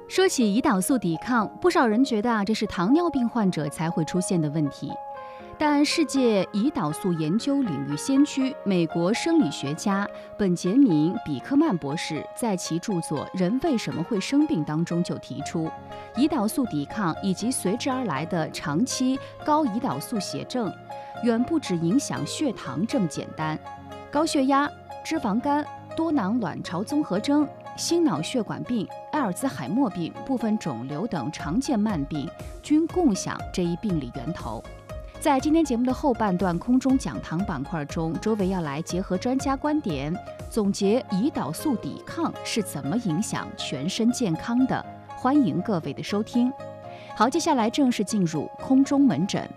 说起胰岛素抵抗，不少人觉得这是糖尿病患者才会出现的问题。但世界胰岛素研究领域先驱、美国生理学家本杰明·比克曼博士在其著作《人为什么会生病》当中就提出，胰岛素抵抗以及随之而来的长期高胰岛素血症，远不只影响血糖这么简单。高血压、脂肪肝、多囊卵巢综合征、心脑血管病、阿尔兹海默病、部分肿瘤等常见慢病均共享这一病理源头。在今天节目的后半段空中讲堂板块中，周围要来结合专家观点，总结胰岛素抵抗是怎么影响全身健康的。欢迎各位的收听。好，接下来正式进入空中门诊。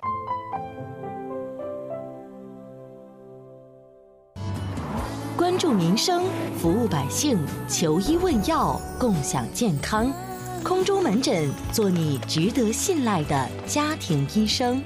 关注民生，服务百姓，求医问药，共享健康。空中门诊，做你值得信赖的家庭医生。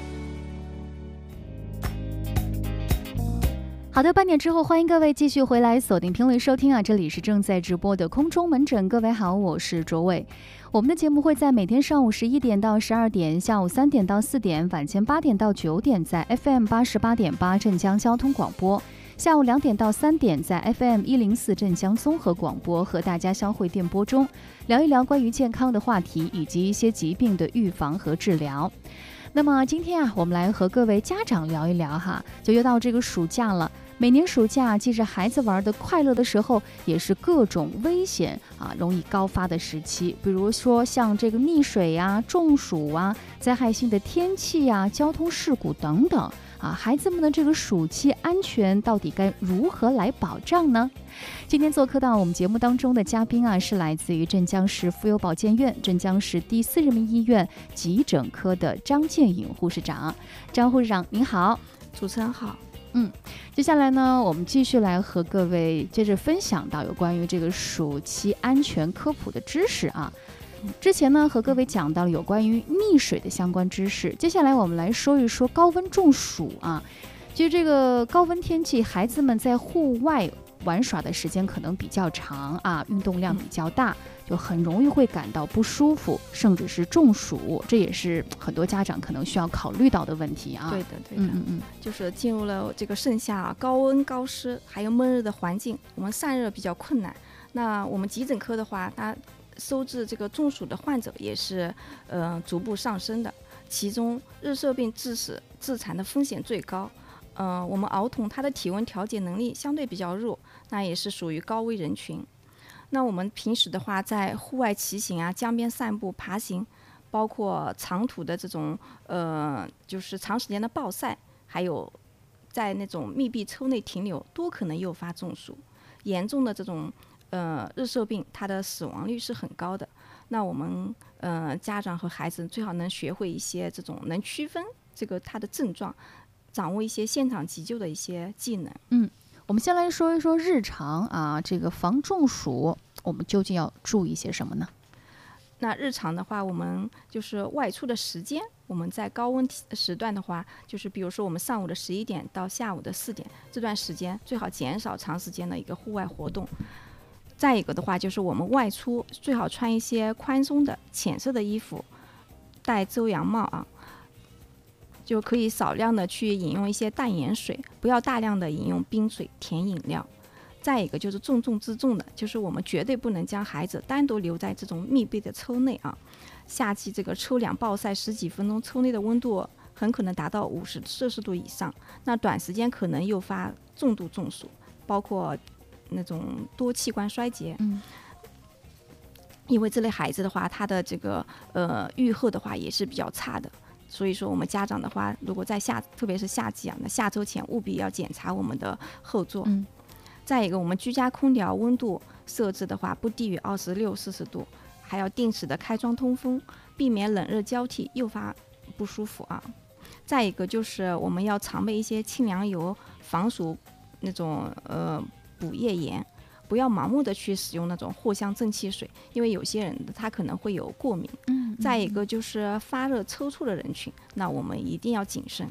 好的，半点之后，欢迎各位继续回来锁定频率收听啊！这里是正在直播的空中门诊，各位好，我是卓伟。我们的节目会在每天上午11点到12点，下午3点到4点，晚间8点到9点，在 FM 88.8镇江交通广播。下午2点到3点，在 FM 104镇江综合广播和大家相会电波中，聊一聊关于健康的话题以及一些疾病的预防和治疗。那么今天我们来和各位家长聊一聊哈，就又到这个暑假了。每年暑假既是孩子玩的快乐的时候，也是各种危险容易高发的时期。比如说像这个溺水啊、中暑啊、灾害性的天气啊、交通事故等等孩子们的这个暑期安全到底该如何来保障呢？今天做客到我们节目当中的嘉宾是来自于镇江市妇幼保健院、镇江市第4人民医院急诊科的张建颖护士长。张护士长您好。 主持人好。 接下来呢，我们继续来和各位接着分享到有关于这个暑期安全科普的知识啊。之前呢，和各位讲到了有关于溺水的相关知识，接下来我们来说一说高温中暑啊。其实这个高温天气，孩子们在户外玩耍的时间可能比较长运动量比较大，就很容易会感到不舒服，甚至是中暑，这也是很多家长可能需要考虑到的问题啊。 对的，就是进入了这个盛夏高温高湿还有闷热的环境，我们散热比较困难。那我们急诊科的话，它收治这个中暑的患者也是逐步上升的，其中热射病致死致残的风险最高。我们儿童他的体温调节能力相对比较弱，那也是属于高危人群。那我们平时的话，在户外骑行江边散步、爬行，包括长途的这种就是长时间的暴晒，还有在那种密闭抽内停留，都可能诱发中暑。严重的这种热射病，它的死亡率是很高的。那我们家长和孩子最好能学会一些这种能区分这个它的症状，掌握一些现场急救的一些技能。 我们先来说一说日常这个防中暑，我们究竟要注意些什么呢？ 那日常的话，我们就是外出的时间，我们在高温时段的话，就是比如说我们上午的11点到下午的4点这段时间，最好减少长时间的一个户外活动。再一个的话，就是我们外出最好穿一些宽松的浅色的衣服，戴遮阳帽就可以少量的去饮用一些淡盐水，不要大量的饮用冰水、甜饮料。再一个就是重中之重的，就是我们绝对不能将孩子单独留在这种密闭的抽内夏季这个抽凉暴晒10几分钟，抽内的温度很可能达到50摄氏度以上，那短时间可能诱发重度中暑，包括那种多器官衰竭。因为这类孩子的话，他的这个预后的话也是比较差的。所以说我们家长的话，如果在特别是夏季那下周前务必要检查我们的后座。再一个，我们居家空调温度设置的话不低于26摄氏度，还要定时的开窗通风，避免冷热交替诱发不舒服再一个就是我们要常备一些清凉油、防暑那种补液盐，不要盲目的去使用那种藿香正气水，因为有些人他可能会有过敏。再一个就是发热抽搐的人群，那我们一定要谨慎。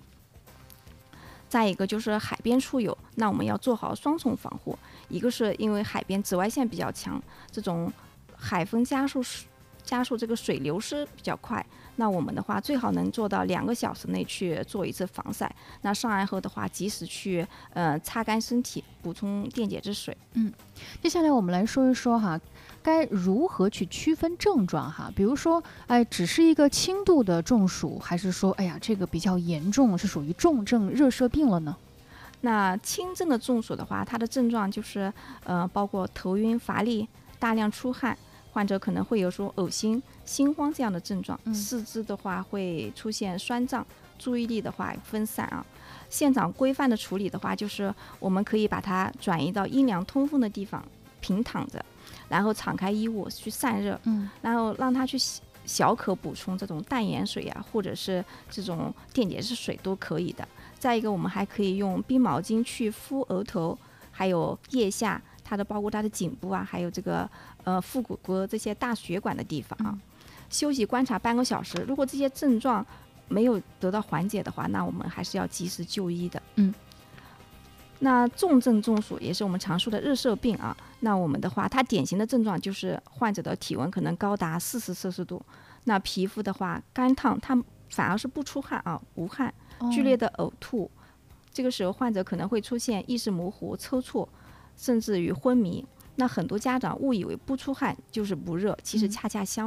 再一个就是海边出游，那我们要做好双重防护，一个是因为海边紫外线比较强，这种海风加速这个水流失比较快，那我们的话最好能做到2个小时内去做一次防晒。那上岸后的话，及时去擦干身体，补充电解质水。 接下来我们来说一说哈，该如何去区分症状哈？比如说，只是一个轻度的中暑，还是说，哎呀，这个比较严重，是属于重症热射病了呢？ 那轻症的中暑的话，它的症状就是包括头晕、乏力、大量出汗。患者可能会有说恶心、心慌这样的症状，四肢的话会出现酸胀，注意力的话分散啊。现场规范的处理的话，就是我们可以把它转移到阴凉通风的地方，平躺着，然后敞开衣物去散热，然后让他去小可补充这种淡盐水啊，或者是这种电解质水都可以的。再一个，我们还可以用冰毛巾去敷额头，还有腋下。包括它的颈部啊，还有这个腹股沟这些大血管的地方啊，休息观察半个小时。如果这些症状没有得到缓解的话，那我们还是要及时就医的。那重症中暑也是我们常说的热射病啊。那我们的话，它典型的症状就是患者的体温可能高达40摄氏度，那皮肤的话干烫，它反而是不出汗啊，无汗，剧烈的呕吐。这个时候患者可能会出现意识模糊、抽搐，甚至于昏迷。那很多家长误以为不出汗就是不热，其实恰恰相反。